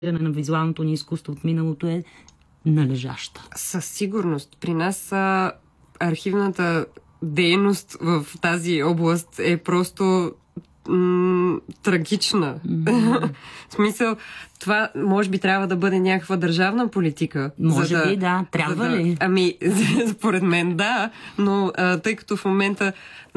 на визуалното ни изкуство от миналото е належаща. Със сигурност. При нас архивната дейност в тази област е просто трагична. В смисъл, това може би трябва да бъде някаква държавна политика. Може би, да. Трябва ли? Ами, според мен да, но тъй като в момента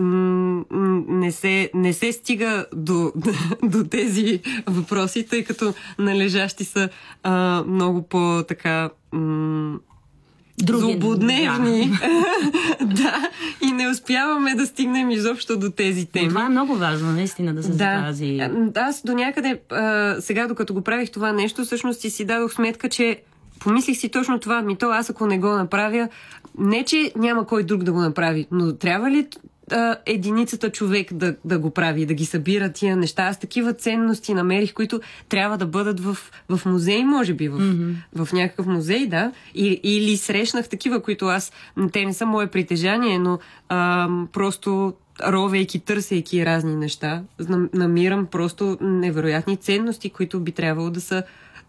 не се стига до тези въпроси, тъй като належащи са много по-така злободневни. Да, и не успяваме да стигнем изобщо до тези теми. Това е много важно, наистина, да се запази. Аз до някъде, сега докато го правих това нещо, всъщност си дадох сметка, че помислих си точно това. Аз ако не го направя, не че няма кой друг да го направи, но трябва ли единицата човек да го прави, да ги събира тия неща? Аз такива ценности намерих, които трябва да бъдат в музей, може би, в някакъв музей, да. Или срещнах такива, които те не са мое притежание, но просто ровейки, търсейки разни неща, намирам просто невероятни ценности, които би трябвало да са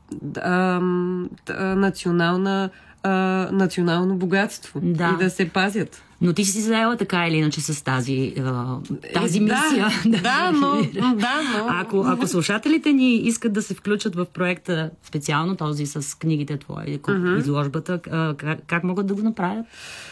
национално богатство и да се пазят. Но ти си заела така или иначе с тази мисия. Но... Ако слушателите ни искат да се включат в проекта, специално този с книгите твои, изложбата, как могат да го направят?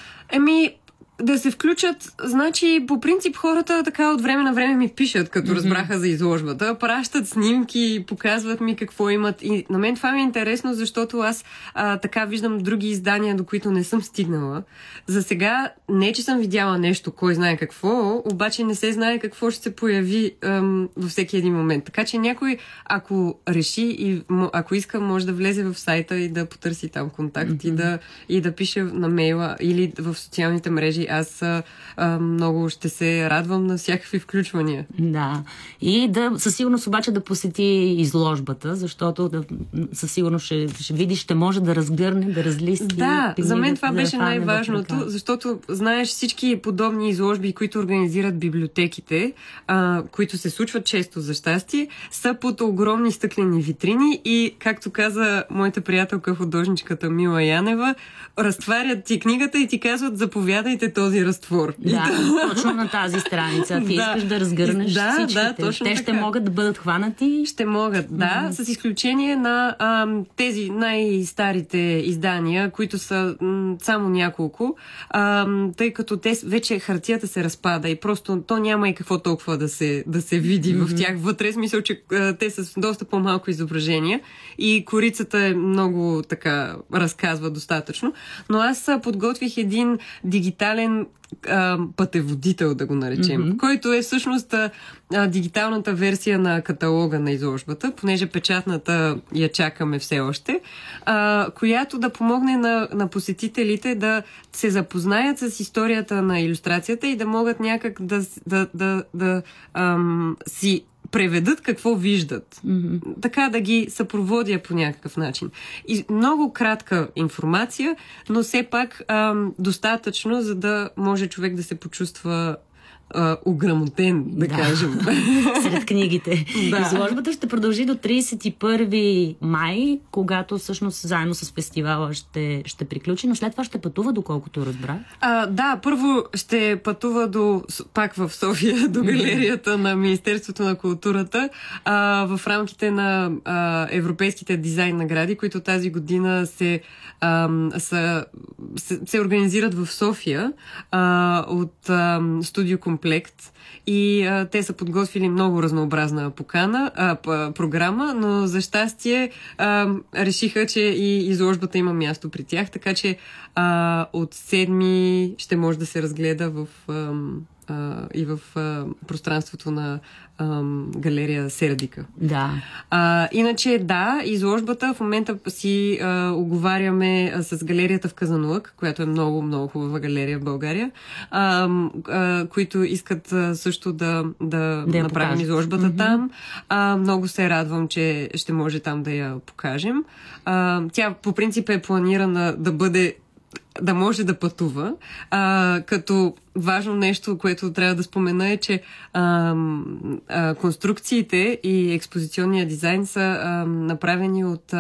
Да се включат, значи по принцип хората така от време на време ми пишат, като разбраха за изложбата, пращат снимки, показват ми какво имат и на мен това ми е интересно, защото аз така виждам други издания, до които не съм стигнала. За сега не, че съм видяла нещо, кой знае какво, обаче не се знае какво ще се появи във всеки един момент. Така че някой, ако реши и ако иска, може да влезе в сайта и да потърси там контакт и да пише на мейла или в социалните мрежи. Аз много ще се радвам на всякакви включвания. Да. И със сигурност обаче да посети изложбата, защото със сигурност ще видиш, ще може да разгърне, да разлисти. Да, за мен това беше най-важното, защото знаеш всички подобни изложби, които организират библиотеките, които се случват често за щастие, са под огромни стъклени витрини и, както каза моята приятелка художничката Мила Янева, разтварят ти книгата и ти казват: заповядайте този разтвор. Да, точно на тази страница. Ти искаш да разгърнеш всичките. Точно те ще могат да бъдат хванати? Ще могат, да. С изключение на тези най-старите издания, които са само няколко, тъй като вече хартията се разпада и просто то няма и какво толкова да се види в тях вътре. Смисъл, че те са с доста по-малко изображения и корицата е много така разказва достатъчно. Но аз подготвих един дигитален пътеводител, да го наречем, който е всъщност дигиталната версия на каталога на изложбата, понеже печатната я чакаме все още, която да помогне на посетителите да се запознаят с историята на илюстрацията и да могат някак да си преведат какво виждат. Така да ги съпроводя по някакъв начин. И много кратка информация, но все пак достатъчно, за да може човек да се почувства ограмотен, да кажем. Сред книгите. Изложбата ще продължи до 31 май, когато всъщност заедно с фестивала ще приключи, но след това ще пътува, доколкото разбрах. Да, първо ще пътува пак в София, до галерията на Министерството на културата, в рамките на европейските дизайн награди, които тази година се организират в София от Студио Комплект и те са подготвили много разнообразна програма, но за щастие решиха, че и изложбата има място при тях, така че от 7 ще може да се разгледа и в пространството на галерия Сердика. Да. Иначе, изложбата в момента си оговаряме с галерията в Казанлък, която е много, много хубава галерия в България, които искат също да направим изложбата там. Много се радвам, че ще може там да я покажем. Тя по принцип е планирана да може да пътува. Като важно нещо, което трябва да спомена е, че конструкциите и експозиционния дизайн са направени от